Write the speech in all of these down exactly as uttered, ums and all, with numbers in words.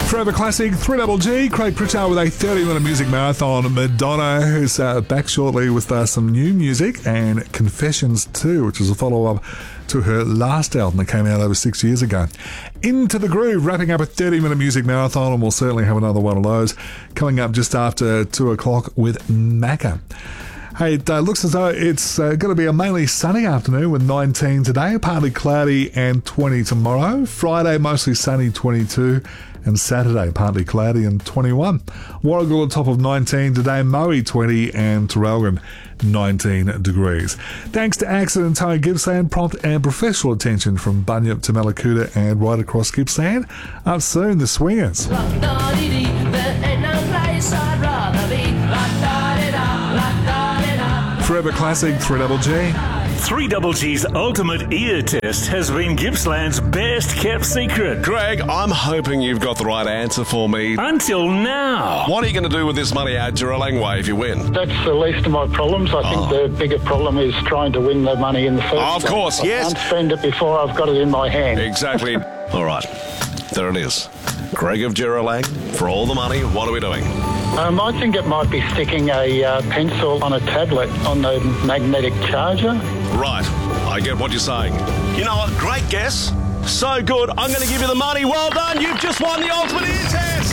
Forever Classic, three Double G, Craig Pritchard with a thirty-minute music marathon. Madonna, who's uh, back shortly with uh, some new music, and Confessions two, which is a follow-up to her last album that came out over six years ago. Into the Groove, wrapping up a thirty-minute music marathon, and we'll certainly have another one of those coming up just after two o'clock with Macca. Hey, it uh, looks as though it's uh, going to be a mainly sunny afternoon with nineteen today, partly cloudy and twenty tomorrow. Friday, mostly sunny, twenty-two. And Saturday, partly cloudy and twenty-one. Warragul at top of nineteen today, Moe twenty, and Traralgon nineteen degrees. Thanks to Accident Tire Gippsland, prompt and professional attention from Bunyip to Malakuta and right across Gippsland. Up soon, the Swingers. Forever Classic, three Double G. three Double G's ultimate ear test has been Gippsland's best kept secret. Greg, I'm hoping you've got the right answer for me. Until now. What are you going to do with this money out Juralang Way if you win? That's the least of my problems. I think Oh. the bigger problem is trying to win the money in the first Of place. course, yes. I can't spend it before I've got it in my hand. Exactly. All right, there it is. Greg of Juralang, for all the money, what are we doing? Um, I think it might be sticking a uh, pencil on a tablet on the magnetic charger. Right, I get what you're saying. You know what, great guess. So good, I'm going to give you the money. Well done, you've just won the ultimate ear test.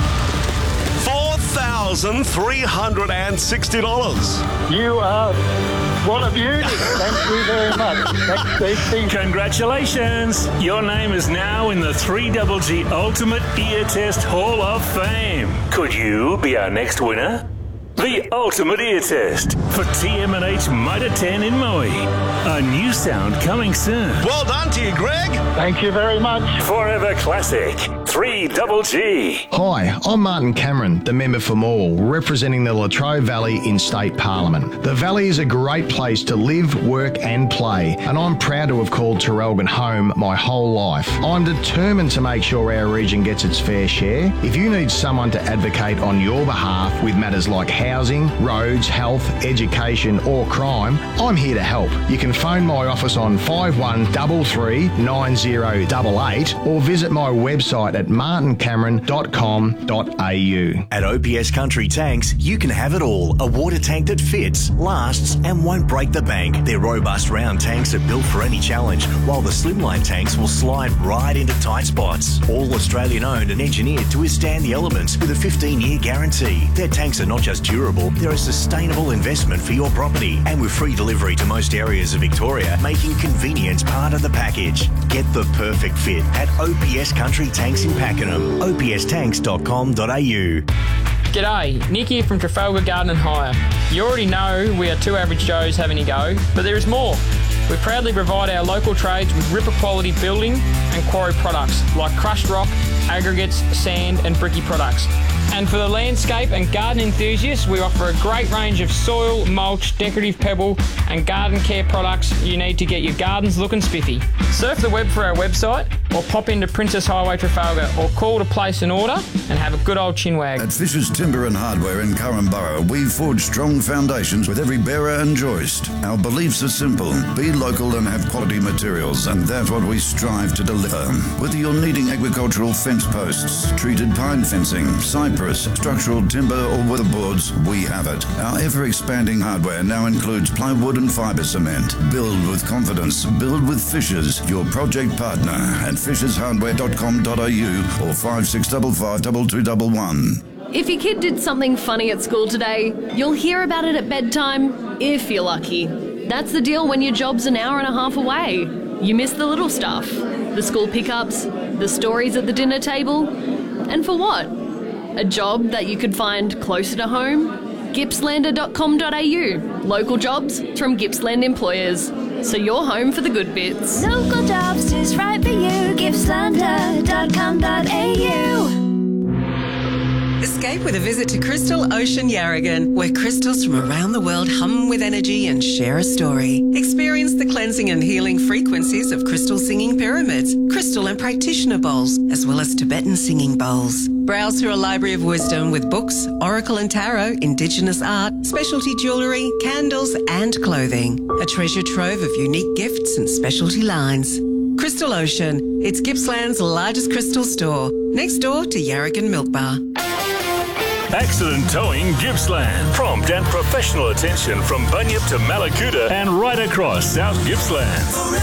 four thousand three hundred sixty dollars. You are one of you. Thank you very much. That's Steve Steve. Congratulations! Your name is now in the three Double G Ultimate Ear Test Hall of Fame. Could you be our next winner? The Ultimate Ear Test for T M and H Mitre ten in Moe. A new sound coming soon. Well done to you, Greg. Thank you very much. Forever Classic, three Double G. Hi, I'm Martin Cameron, the member for Morwell, representing the Latrobe Valley in State Parliament. The Valley is a great place to live, work and play, and I'm proud to have called Traralgon home my whole life. I'm determined to make sure our region gets its fair share. If you need someone to advocate on your behalf with matters like housing, roads, health, education or crime, I'm here to help. You can phone my office on five one three three nine zero eight eight or visit my website at martin cameron dot com dot a u. At O P S Country Tanks, you can have it all. A water tank that fits, lasts and won't break the bank. Their robust round tanks are built for any challenge, while the slimline tanks will slide right into tight spots. All Australian owned and engineered to withstand the elements with a fifteen year guarantee. Their tanks are not just durable, they're a sustainable investment for your property. And with free delivery to most areas of Victoria, making convenience part of the package. Get the perfect fit at O P S Country Tanks in Pakenham. o p s tanks dot com dot a u. G'day, Nick here from Trafalgar Garden and Hire. You already know we are two average Joes having a go, but there is more. We proudly provide our local trades with ripper quality building and quarry products like crushed rock, aggregates, sand and bricky products. And for the landscape and garden enthusiasts, we offer a great range of soil, mulch, decorative pebble and garden care products you need to get your gardens looking spiffy. Surf the web for our website or pop into Princess Highway Trafalgar or call to place an order and have a good old chinwag. At Fisher's Timber and Hardware in Curran we forge strong foundations with every bearer and joist. Our beliefs are simple. Be local and have quality materials, and that's what we strive to deliver. Whether you're needing agricultural fence posts, treated pine fencing, cypress, structural timber or weatherboards, we have it. Our ever-expanding hardware now includes plywood and fibre cement. Build with confidence. Build with Fishers, your project partner at fishers hardware dot com dot a u or five six five five two two one one. If your kid did something funny at school today, you'll hear about it at bedtime, if you're lucky. That's the deal when your job's an hour and a half away. You miss the little stuff, the school pickups, the stories at the dinner table, and for what? A job that you could find closer to home? gippslander dot com dot a u. Local jobs from Gippsland employers. So you're home for the good bits. Local jobs is right for you. gippslander dot com dot a u. Escape with a visit to Crystal Ocean Yarragon, where crystals from around the world hum with energy and share a story. Experience the cleansing and healing frequencies of crystal singing pyramids, crystal and practitioner bowls, as well as Tibetan singing bowls. Browse through a library of wisdom with books, oracle and tarot, indigenous art, specialty jewellery, candles and clothing. A treasure trove of unique gifts and specialty lines. Crystal Ocean. It's Gippsland's largest crystal store, next door to Yarragon Milk Bar. Accident Towing Gippsland. Prompt and professional attention from Bunyip to Malakuta and right across South Gippsland.